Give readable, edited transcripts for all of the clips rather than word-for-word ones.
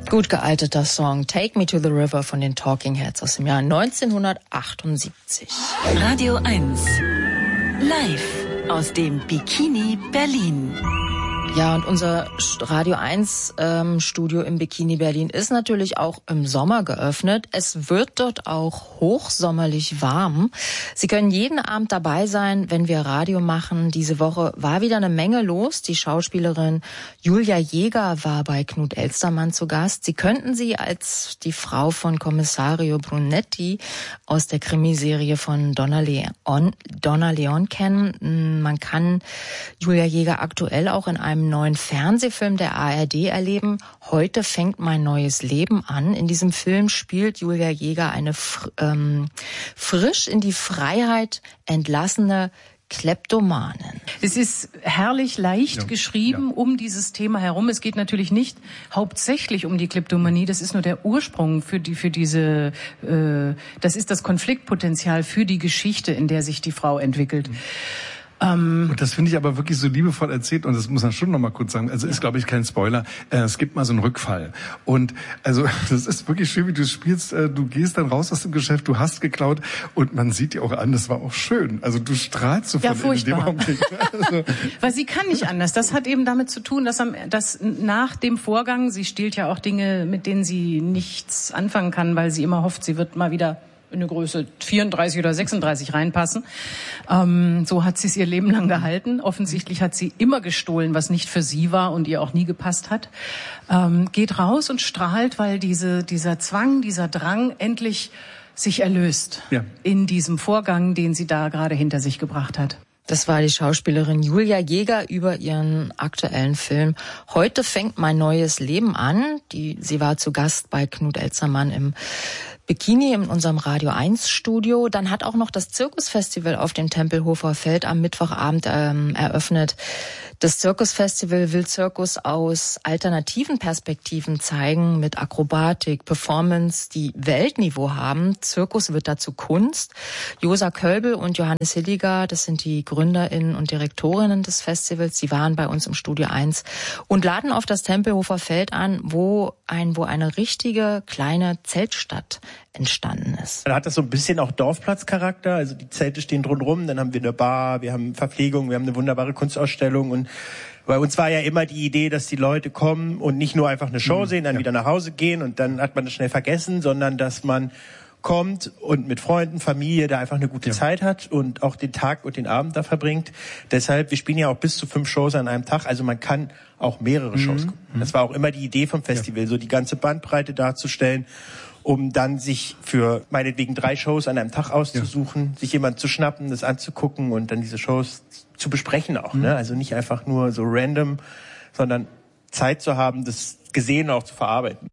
Gut gealteter Song Take Me to the River von den Talking Heads aus dem Jahr 1978. Radio 1 live aus dem Bikini Berlin. Ja, und unser Radio 1 Studio im Bikini Berlin ist natürlich auch im Sommer geöffnet. Es wird dort auch hochsommerlich warm. Sie können jeden Abend dabei sein, wenn wir Radio machen. Diese Woche war wieder eine Menge los. Die Schauspielerin Julia Jäger war bei Knut Elstermann zu Gast. Sie könnten sie als die Frau von Kommissario Brunetti aus der Krimiserie von Donna Leon kennen. Man kann Julia Jäger aktuell auch in einem neuen Fernsehfilm der ARD erleben. Heute fängt mein neues Leben an. In diesem Film spielt Julia Jäger eine frisch in die Freiheit entlassene Kleptomanin. Es ist herrlich leicht geschrieben um dieses Thema herum. Es geht natürlich nicht hauptsächlich um die Kleptomanie. Das ist nur der Ursprung das ist das Konfliktpotenzial für die Geschichte, in der sich die Frau entwickelt. Und das finde ich aber wirklich so liebevoll erzählt, und das muss man schon noch mal kurz sagen, also ist, glaube ich, kein Spoiler, es gibt mal so einen Rückfall. Und also das ist wirklich schön, wie du spielst, du gehst dann raus aus dem Geschäft, du hast geklaut und man sieht dir auch an, das war auch schön. Also du strahlst so von in dem Augenblick. Also. Weil sie kann nicht anders. Das hat eben damit zu tun, dass nach dem Vorgang, sie stiehlt ja auch Dinge, mit denen sie nichts anfangen kann, weil sie immer hofft, sie wird mal wieder in eine Größe 34 oder 36 reinpassen. So hat sie es ihr Leben lang gehalten. Offensichtlich hat sie immer gestohlen, was nicht für sie war und ihr auch nie gepasst hat. Geht raus und strahlt, weil dieser Zwang, dieser Drang endlich sich erlöst in diesem Vorgang, den sie da gerade hinter sich gebracht hat. Das war die Schauspielerin Julia Jäger über ihren aktuellen Film Heute fängt mein neues Leben an. Sie war zu Gast bei Knut Elstermann im Bikini in unserem Radio 1 Studio. Dann hat auch noch das Zirkusfestival auf dem Tempelhofer Feld am Mittwochabend eröffnet. Das Zirkusfestival will Zirkus aus alternativen Perspektiven zeigen, mit Akrobatik, Performance, die Weltniveau haben. Zirkus wird dazu Kunst. Josa Kölbel und Johannes Hilliger, das sind die GründerInnen und Direktorinnen des Festivals, die waren bei uns im Studio 1 und laden auf das Tempelhofer Feld an, wo eine richtige kleine Zeltstadt entstanden ist. Da hat das so ein bisschen auch Dorfplatzcharakter, also die Zelte stehen drumherum, dann haben wir eine Bar, wir haben Verpflegung, wir haben eine wunderbare Kunstausstellung und bei uns war ja immer die Idee, dass die Leute kommen und nicht nur einfach eine Show sehen, dann wieder nach Hause gehen und dann hat man das schnell vergessen, sondern dass man kommt und mit Freunden, Familie da einfach eine gute Zeit hat und auch den Tag und den Abend da verbringt. Deshalb, wir spielen ja auch bis zu 5 Shows an einem Tag, also man kann auch mehrere Shows gucken. Das war auch immer die Idee vom Festival, so die ganze Bandbreite darzustellen, um dann sich für meinetwegen 3 Shows an einem Tag auszusuchen, sich jemand zu schnappen, das anzugucken und dann diese Shows zu besprechen auch. Ne? Also nicht einfach nur so random, sondern Zeit zu haben, das Gesehene auch zu verarbeiten.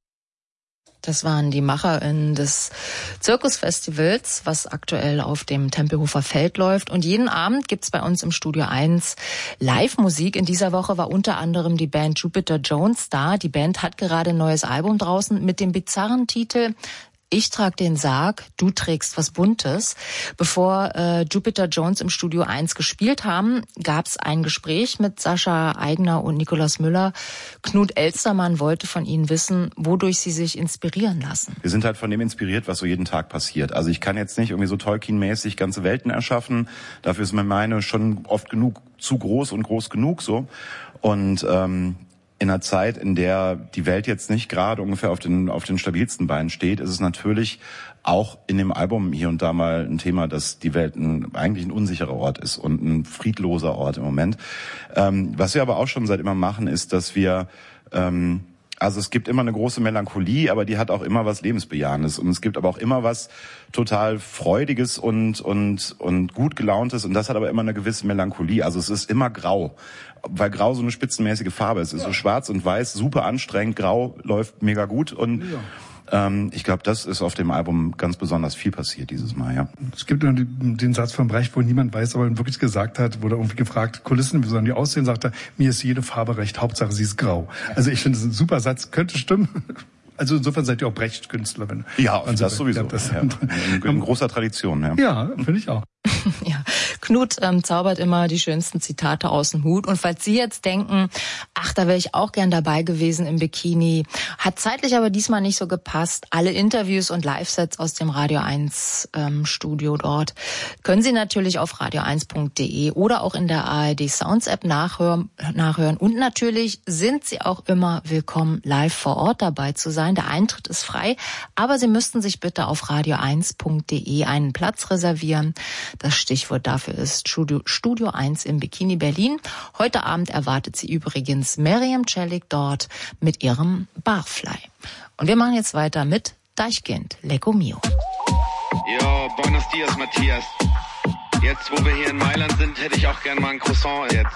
Das waren die MacherInnen des Zirkusfestivals, was aktuell auf dem Tempelhofer Feld läuft. Und jeden Abend gibt's bei uns im Studio 1 Live-Musik. In dieser Woche war unter anderem die Band Jupiter Jones da. Die Band hat gerade ein neues Album draußen mit dem bizarren Titel Ich trag den Sarg, du trägst was Buntes. Bevor Jupiter Jones im Studio 1 gespielt haben, gab's ein Gespräch mit Sascha Aigner und Nikolaus Müller. Knut Elstermann wollte von ihnen wissen, wodurch sie sich inspirieren lassen. Wir sind halt von dem inspiriert, was so jeden Tag passiert. Also ich kann jetzt nicht irgendwie so Tolkien-mäßig ganze Welten erschaffen. Dafür ist mir meine schon oft genug zu groß und groß genug so. Und in einer Zeit, in der die Welt jetzt nicht gerade ungefähr auf den stabilsten Beinen steht, ist es natürlich auch in dem Album hier und da mal ein Thema, dass die Welt eigentlich ein unsicherer Ort ist und ein friedloser Ort im Moment. Was wir aber auch schon seit immer machen, ist, dass wir also es gibt immer eine große Melancholie, aber die hat auch immer was Lebensbejahendes. Und es gibt aber auch immer was total Freudiges und gut Gelauntes. Und das hat aber immer eine gewisse Melancholie. Also es ist immer grau, weil grau so eine spitzenmäßige Farbe ist. Es ist so schwarz und weiß, super anstrengend. Grau läuft mega gut. Und ich glaube, das ist auf dem Album ganz besonders viel passiert dieses Mal, ja. Es gibt den Satz von Brecht, wo niemand weiß, aber er wirklich gesagt hat, wurde irgendwie gefragt, Kulissen, wie sollen die aussehen? Sagt er, mir ist jede Farbe recht, Hauptsache sie ist grau. Also ich finde, das ist ein super Satz, könnte stimmen. Also insofern seid ihr auch Brecht-Künstlerin. Ja, das sowieso. Ja, das in großer Tradition, ja. Ja, finde ich auch. Ja, Knut zaubert immer die schönsten Zitate aus dem Hut. Und falls Sie jetzt denken, ach, da wäre ich auch gern dabei gewesen im Bikini, hat zeitlich aber diesmal nicht so gepasst. Alle Interviews und Live-Sets aus dem Radio 1 Studio dort können Sie natürlich auf radio1.de oder auch in der ARD Sounds App nachhören. Und natürlich sind Sie auch immer willkommen, live vor Ort dabei zu sein. Der Eintritt ist frei, aber Sie müssten sich bitte auf radio1.de einen Platz reservieren. Das Stichwort dafür ist Studio 1 im Bikini Berlin. Heute Abend erwartet Sie übrigens Miriam Celik dort mit ihrem Barfly. Und wir machen jetzt weiter mit Deichkind, Lecco Mio. Jo, buenos dias, Matthias. Jetzt, wo wir hier in Mailand sind, hätte ich auch gern mal ein Croissant jetzt.